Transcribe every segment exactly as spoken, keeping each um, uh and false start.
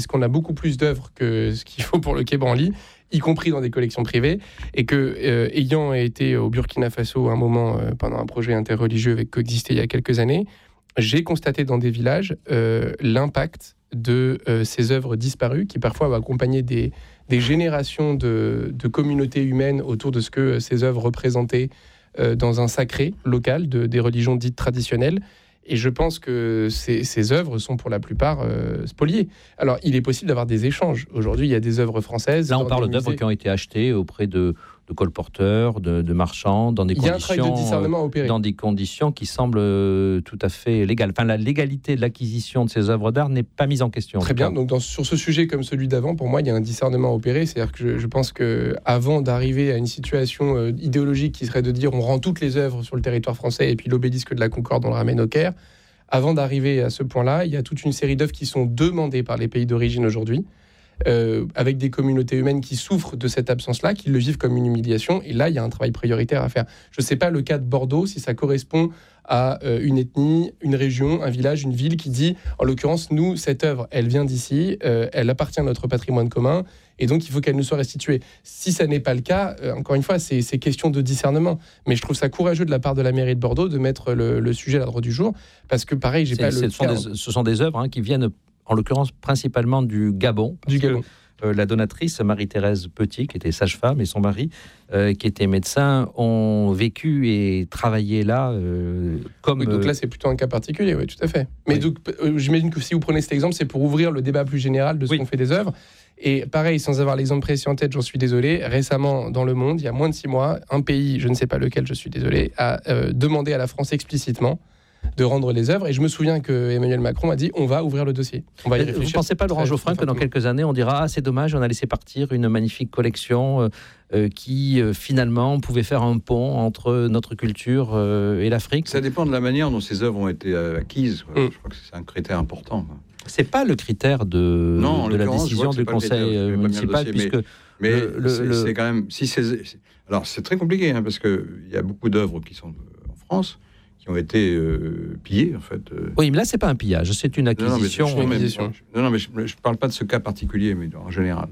Parce qu'on a beaucoup plus d'œuvres que ce qu'il faut pour le Quai Branly, y compris dans des collections privées, et que, euh, ayant été au Burkina Faso à un moment, euh, pendant un projet interreligieux avec Coexister il y a quelques années, j'ai constaté dans des villages euh, l'impact de euh, ces œuvres disparues, qui parfois ont accompagné des, des générations de, de communautés humaines autour de ce que ces œuvres représentaient euh, dans un sacré local de, des religions dites traditionnelles. Et je pense que ces, ces œuvres sont pour la plupart euh, spoliées. Alors, il est possible d'avoir des échanges. Aujourd'hui, il y a des œuvres françaises. Là, on parle musées. d'œuvres qui ont été achetées auprès de, de colporteurs, de, de marchands, dans des il y a conditions, un travail de discernement à opérer. dans des conditions qui semblent euh, tout à fait légales. Enfin, la légalité de l'acquisition de ces œuvres d'art n'est pas mise en question. Très bien. Donc, dans, sur ce sujet comme celui d'avant, pour moi, il y a un discernement à opérer. C'est-à-dire que je, je pense qu'avant d'arriver à une situation euh, idéologique qui serait de dire on rend toutes les œuvres sur le territoire français et puis l'obélisque de la Concorde, on le ramène au Caire. Avant d'arriver à ce point-là, il y a toute une série d'œuvres qui sont demandées par les pays d'origine aujourd'hui, euh, avec des communautés humaines qui souffrent de cette absence-là, qui le vivent comme une humiliation. Et là, il y a un travail prioritaire à faire. Je ne sais pas le cas de Bordeaux, si ça correspond à euh, une ethnie, une région, un village, une ville qui dit, en l'occurrence, nous, cette œuvre, elle vient d'ici, euh, elle appartient à notre patrimoine commun, et donc il faut qu'elle nous soit restituée. Si ça n'est pas le cas, euh, encore une fois, c'est, c'est question de discernement. Mais je trouve ça courageux de la part de la mairie de Bordeaux de mettre le, le sujet à l'ordre du jour, parce que pareil, j'ai c'est, pas c'est, le ce, sont des, ce sont des œuvres hein, qui viennent, en l'occurrence, principalement du Gabon. Du Gabon. Euh, la donatrice, Marie-Thérèse Petit, qui était sage-femme, et son mari, euh, qui était médecin, ont vécu et travaillé là euh, comme... Oui, donc là, c'est plutôt un cas particulier, oui, tout à fait. Mais oui. donc, euh, j'imagine que si vous prenez cet exemple, c'est pour ouvrir le débat plus général de ce oui. qu'on fait des œuvres. Et pareil, sans avoir l'exemple précis en tête, j'en suis désolé, récemment, dans le monde, il y a moins de six mois, un pays, je ne sais pas lequel, je suis désolé, a euh, demandé à la France explicitement de rendre les œuvres. Et je me souviens que Emmanuel Macron a dit on va ouvrir le dossier. On va y réfléchir. Vous ne pensez pas, Laurent Geoffrin, que dans quelques années, on dira ah, c'est dommage, on a laissé partir une magnifique collection euh, euh, qui, euh, finalement, pouvait faire un pont entre notre culture euh, et l'Afrique? Ça dépend de la manière dont ces œuvres ont été euh, acquises. Mm. Je crois que c'est un critère important. C'est pas le critère de, non, de la décision du conseil municipal, dossier, puisque... Mais, mais le, c'est, le... c'est quand même... Si c'est, c'est, alors, c'est très compliqué, hein, parce qu'il y a beaucoup d'œuvres qui sont en France, qui ont été euh, pillés, en fait. Euh... Oui, mais là, c'est pas un pillage, c'est une acquisition. Non, non, mais, je, je, non, non, mais je ne parle pas de ce cas particulier, mais en général.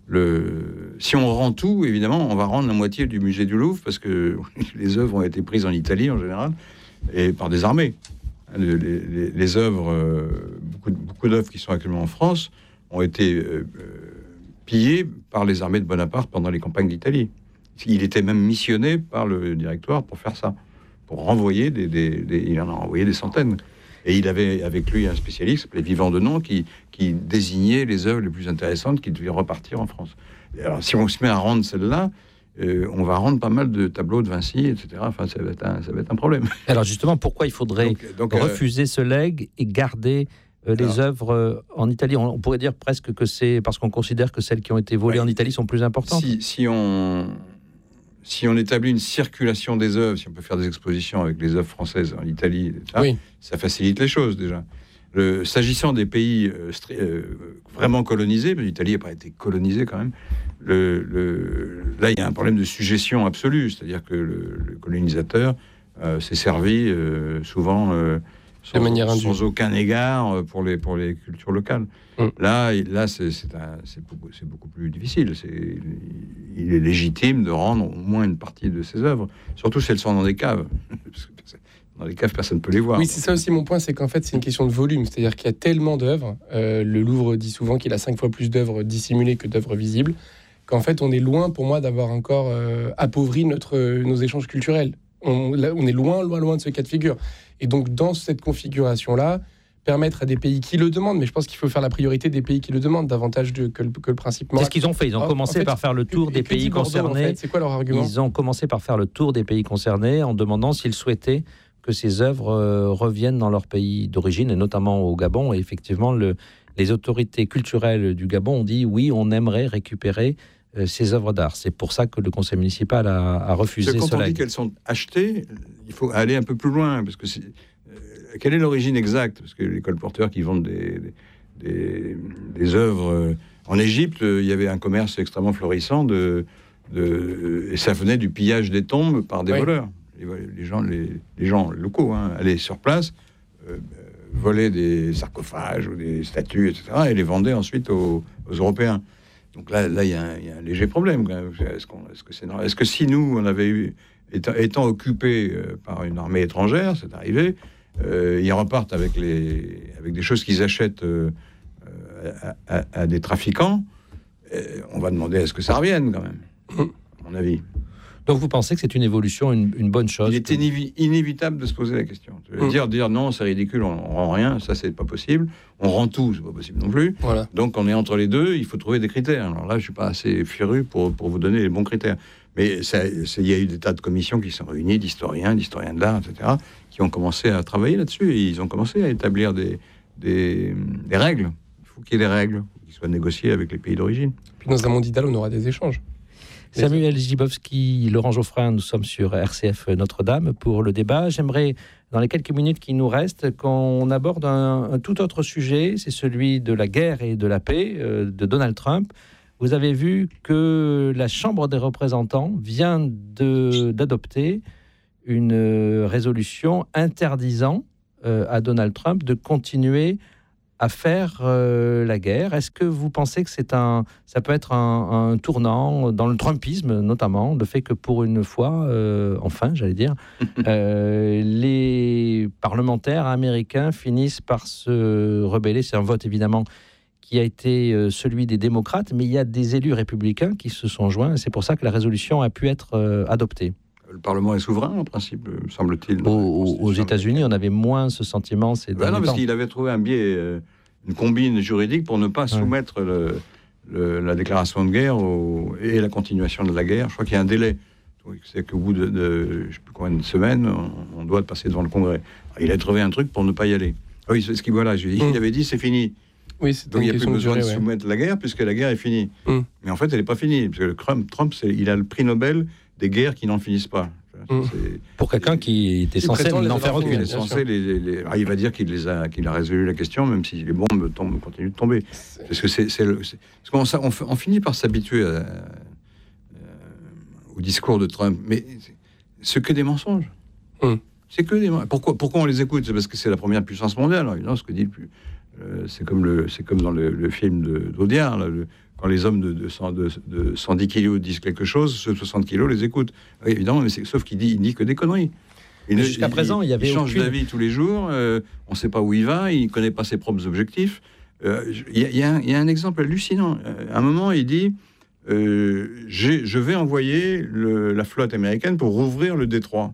Le... Si on rend tout, évidemment, on va rendre la moitié du musée du Louvre, parce que les œuvres ont été prises en Italie, en général, et par des armées. Les, les, les œuvres, euh, beaucoup, beaucoup d'œuvres qui sont actuellement en France, ont été euh, pillées par les armées de Bonaparte pendant les campagnes d'Italie. Il était même missionné par le directoire pour faire ça. Pour renvoyer des, des, des... Il en a renvoyé des centaines. Et il avait avec lui un spécialiste, qui s'appelait Vivant Denon, qui, qui désignait les œuvres les plus intéressantes qui devaient repartir en France. Et alors, si on se met à rendre celle-là, euh, on va rendre pas mal de tableaux de Vinci, et cetera. Enfin, ça va être un, ça va être un problème. Alors, justement, pourquoi il faudrait donc, donc, refuser euh... ce legs et garder euh, les alors... œuvres euh, en Italie? on, on pourrait dire presque que c'est parce qu'on considère que celles qui ont été volées ouais, en Italie sont plus importantes. Si, si on... Si on établit une circulation des œuvres, si on peut faire des expositions avec les œuvres françaises en Italie, et cetera, oui. Ça facilite les choses déjà. Le, s'agissant des pays euh, euh, vraiment colonisés, l'Italie n'a pas été colonisée quand même, le, le, là il y a un problème de suggestion absolue, c'est-à-dire que le, le colonisateur euh, s'est servi euh, souvent euh, sans, sans aucun égard pour les, pour les cultures locales. Mm. Là, là c'est, c'est, un, c'est, beaucoup, c'est beaucoup plus difficile. C'est, il est légitime de rendre au moins une partie de ses œuvres, surtout si elles sont dans des caves. Dans les caves, personne ne peut les voir. Oui, c'est ça aussi mon point, c'est qu'en fait, c'est une question de volume. C'est-à-dire qu'il y a tellement d'œuvres, euh, le Louvre dit souvent qu'il a cinq fois plus d'œuvres dissimulées que d'œuvres visibles, qu'en fait, on est loin, pour moi, d'avoir encore euh, appauvri notre, nos échanges culturels. On, là, on est loin, loin, loin de ce cas de figure. Et donc, dans cette configuration-là, permettre à des pays qui le demandent, mais je pense qu'il faut faire la priorité des pays qui le demandent davantage de, que, le, que le principe moral. C'est ce qu'ils ont fait. Ils ont en, commencé en fait, par faire le tour des pays Bordeaux, concernés. En fait, c'est quoi leur argument ? Ils ont commencé par faire le tour des pays concernés en demandant s'ils souhaitaient que ces œuvres euh, reviennent dans leur pays d'origine, et notamment au Gabon. Et effectivement, le, les autorités culturelles du Gabon ont dit oui, on aimerait récupérer euh, ces œuvres d'art. C'est pour ça que le conseil municipal a, a refusé cela. Quand on dit qu'elles sont achetées, il faut aller un peu plus loin, parce que c'est, euh, quelle est l'origine exacte ? Parce que les colporteurs qui vendent des, des, des, des œuvres euh, en Égypte, euh, il y avait un commerce extrêmement florissant de, de, et ça venait du pillage des tombes par des oui. voleurs. Les gens, les, les gens locaux hein, allaient sur place, euh, volait des sarcophages ou des statues, et cetera, et les vendait ensuite aux, aux Européens. Donc là, là, il y, y a un léger problème. Est-ce, qu'on, est-ce que c'est normal ? Est-ce que si nous, on avait eu, étant, étant occupés euh, par une armée étrangère, c'est arrivé, euh, ils repartent avec les, avec des choses qu'ils achètent euh, à, à, à des trafiquants, euh, on va demander à ce que ça revienne quand même, à mon avis. Donc vous pensez que c'est une évolution, une, une bonne chose ? Il est inévi- inévitable de se poser la question. Mmh. Dire, dire non, c'est ridicule, on, on rend rien, ça c'est pas possible. On rend tout, c'est pas possible non plus. Voilà. Donc on est entre les deux, il faut trouver des critères. Alors là, je suis pas assez féru pour, pour vous donner les bons critères. Mais il y a eu des tas de commissions qui sont réunies, d'historiens, d'historiens de l'art, et cetera, qui ont commencé à travailler là-dessus. Et ils ont commencé à établir des, des, des règles. Il faut qu'il y ait des règles qui soient négociées avec les pays d'origine. Puis dans un monde idéal, on aura des échanges. Samuel Gibowski, Laurent Geoffrin, nous sommes sur R C F Notre-Dame pour le débat. J'aimerais, dans les quelques minutes qui nous restent, qu'on aborde un, un tout autre sujet, c'est celui de la guerre et de la paix euh, de Donald Trump. Vous avez vu que la Chambre des représentants vient de, d'adopter une résolution interdisant euh, à Donald Trump de continuer à faire euh, la guerre. Est-ce que vous pensez que c'est un, ça peut être un, un tournant dans le Trumpisme, notamment, le fait que pour une fois, euh, enfin, j'allais dire, euh, les parlementaires américains finissent par se rebeller. C'est un vote, évidemment, qui a été euh, celui des démocrates, mais il y a des élus républicains qui se sont joints, et c'est pour ça que la résolution a pu être euh, adoptée. Le Parlement est souverain, en principe, me semble-t-il. Aux, aux États-Unis, on avait moins ce sentiment ces ben derniers non, parce temps. qu'il avait trouvé un biais, euh, une combine juridique pour ne pas ouais. soumettre le, le, la déclaration de guerre au, et la continuation de la guerre. Je crois qu'il y a un délai. C'est qu'au bout de, de je ne sais plus combien de semaines, on, on doit passer devant le Congrès. Alors, il a trouvé un truc pour ne pas y aller. Ah oui, c'est ce qu'il voilà, mmh. il avait dit c'est fini. Oui, c'est donc il n'y a plus besoin durée, de ouais. soumettre la guerre puisque la guerre est finie. Mmh. Mais en fait, elle n'est pas finie. Parce que Trump, Trump c'est, il a le prix Nobel des guerres qui n'en finissent pas. Mmh. Pour quelqu'un qui était censé n'en faire aucune. Censé les, les, les... Ah, il va dire qu'il, les a, qu'il a résolu la question, même si les bombes tombent, continuent de tomber. C'est... Parce que c'est, c'est le, c'est... Parce qu'on, on, on finit par s'habituer à, euh, au discours de Trump. Mais c'est que des mensonges. Mmh. C'est que des mensonges. Pourquoi, pourquoi on les écoute ? C'est parce que c'est la première puissance mondiale. Alors, évidemment, ce que dit le plus... Euh, c'est, comme le, c'est comme dans le, le film de, d'Audiard, là, le, quand les hommes de, de, cent, de, de cent dix kilos disent quelque chose, ceux de soixante kilos les écoutent. Oui, évidemment, mais c'est, sauf qu'il dit, il dit que des conneries. Il, jusqu'à il, présent, il y avait il change aucune... d'avis tous les jours, euh, on ne sait pas où il va, il ne connaît pas ses propres objectifs. Euh, il, y a, il, y a un, il y a un exemple hallucinant. À un moment, il dit euh, j'ai, je vais envoyer le, la flotte américaine pour rouvrir le détroit.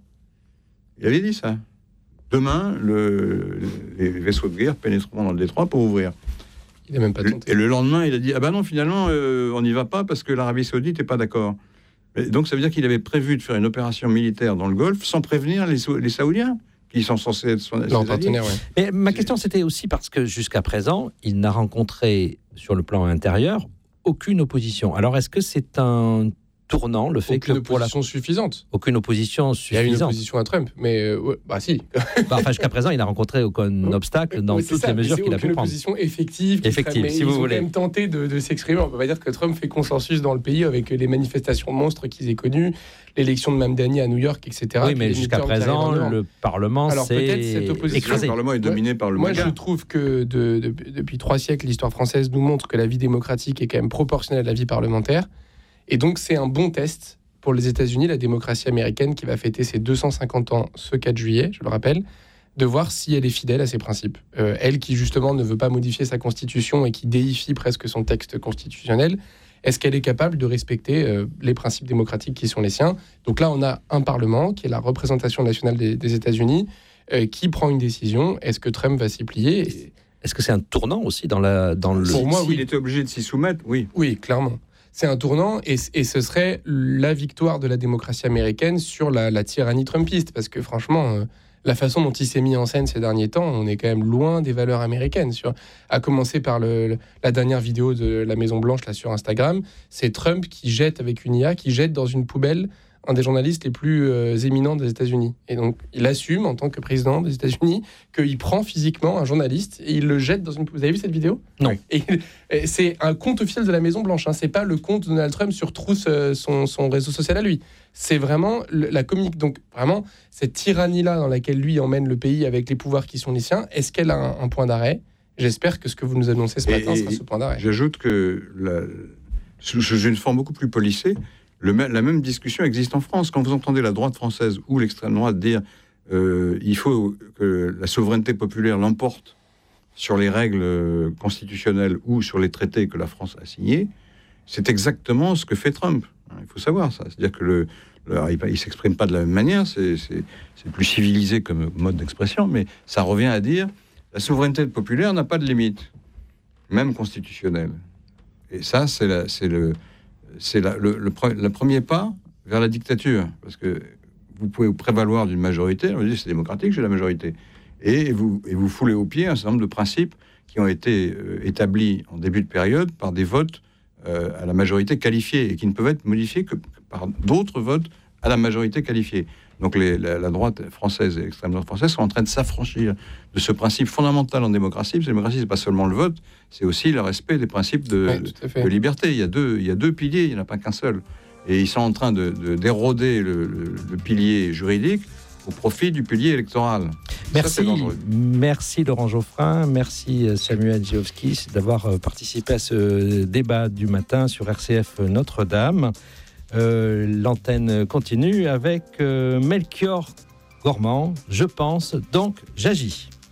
Il avait dit ça. Demain, le, les vaisseaux de guerre pénétreront dans le détroit pour ouvrir. Il n'a même pas tenté. Et le lendemain, il a dit ah ben non, finalement, euh, on n'y va pas parce que l'Arabie Saoudite n'est pas d'accord. Et donc ça veut dire qu'il avait prévu de faire une opération militaire dans le Golfe sans prévenir les, les Saoudiens qui sont censés être son non, partenaire. Ouais. Mais ma question c'était aussi parce que jusqu'à présent, il n'a rencontré sur le plan intérieur aucune opposition. Alors est-ce que c'est un tournant, le fait aucune que pour opposition la... suffisante. Aucune opposition suffisante. Il y a une opposition à Trump, mais euh, ouais, bah si. bah, enfin, jusqu'à présent, il n'a rencontré aucun obstacle dans oui, toutes ça, les mesures qu'il a pu prendre. Aucune opposition effective. Effective, si ils vous ont voulez. Ils ont même tenté de, de s'exprimer. On ne peut pas dire que Trump fait consensus dans le pays avec les manifestations monstres qu'ils aient connues, l'élection de Mamdani à New York, et cetera. Oui, mais jusqu'à présent, le Parlement Alors, s'est peut-être cette opposition, écrasé. Le Parlement est dominé ouais. par le Moi, MAGA. je trouve que de, de, depuis trois siècles, l'histoire française nous montre que la vie démocratique est quand même proportionnelle à la vie parlementaire. Et donc, c'est un bon test pour les États-Unis, la démocratie américaine qui va fêter ses deux cent cinquante ans ce quatre juillet, je le rappelle, de voir si elle est fidèle à ses principes. Euh, elle qui, justement, ne veut pas modifier sa constitution et qui déifie presque son texte constitutionnel, est-ce qu'elle est capable de respecter euh, les principes démocratiques qui sont les siens ? Donc là, on a un Parlement, qui est la représentation nationale des, des États-Unis, euh, qui prend une décision. Est-ce que Trump va s'y plier ? Et... Est-ce que c'est un tournant aussi dans, la, dans le... Pour moi, oui. S'il était obligé de s'y soumettre, oui. Oui, clairement. C'est un tournant et, et ce serait la victoire de la démocratie américaine sur la, la tyrannie trumpiste. Parce que franchement, euh, la façon dont il s'est mis en scène ces derniers temps, on est quand même loin des valeurs américaines. Sur, à commencer par le, le, la dernière vidéo de la Maison-Blanche là, sur Instagram, c'est Trump qui jette avec une I A, qui jette dans une poubelle un des journalistes les plus euh, éminents des États-Unis. Et donc, il assume, en tant que président des États-Unis, qu'il prend physiquement un journaliste et il le jette dans une... Vous avez vu cette vidéo ? Non. Et, et c'est un compte officiel de la Maison-Blanche. Hein. C'est pas le compte de Donald Trump sur Truth, euh, son, son réseau social à lui. C'est vraiment le, la communique. Donc, vraiment, cette tyrannie-là dans laquelle lui emmène le pays avec les pouvoirs qui sont les siens, est-ce qu'elle a un, un point d'arrêt ? J'espère que ce que vous nous annoncez ce matin et, sera ce point d'arrêt. J'ajoute que, la, sous, sous une forme beaucoup plus policée, le, la même discussion existe en France. Quand vous entendez la droite française ou l'extrême droite dire euh, il faut que la souveraineté populaire l'emporte sur les règles constitutionnelles ou sur les traités que la France a signés, c'est exactement ce que fait Trump. Il faut savoir ça. C'est-à-dire que le, le il ne s'exprime pas de la même manière, c'est, c'est, c'est plus civilisé comme mode d'expression, mais ça revient à dire la souveraineté populaire n'a pas de limite, même constitutionnelle. Et ça, c'est, la, c'est, le, c'est la, le, le, le premier pas vers la dictature. Parce que vous pouvez vous prévaloir d'une majorité, on dit c'est démocratique, j'ai la majorité. Et vous, et vous foulez aux pieds un certain nombre de principes qui ont été euh, établis en début de période par des votes euh, à la majorité qualifiée et qui ne peuvent être modifiés que, que par d'autres votes à la majorité qualifiée. Donc les, la, la droite française et l'extrême droite française sont en train de s'affranchir de ce principe fondamental en démocratie. Parce que la démocratie, c'est pas seulement le vote, c'est aussi le respect des principes de, ouais, de liberté. Il y a deux, il y a deux piliers, il n'y en a pas qu'un seul. Et ils sont en train de, de, d'éroder le, le, le pilier juridique au profit du pilier électoral. Merci, merci Laurent Geoffrin, merci Samuel Giovski d'avoir participé à ce débat du matin sur R C F Notre-Dame. Euh, l'antenne continue avec euh, Melchior Gormand. Je pense, donc j'agis.